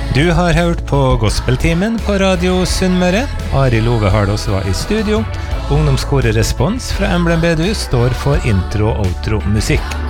Du har hørt på Gospeltimen på Radio Sunnmøre. Ari Love Hardås var i studio. Ungdomskoret Respons fra Emblem Bedehus står for intro- og outro-musikk.